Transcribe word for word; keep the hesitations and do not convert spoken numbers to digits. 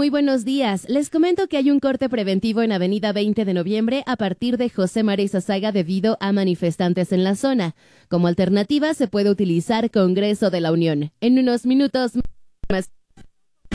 Muy buenos días. Les comento que hay un corte preventivo en Avenida veinte de noviembre a partir de José María Sasaga debido a manifestantes en la zona. Como alternativa se puede utilizar Congreso de la Unión. En unos minutos más.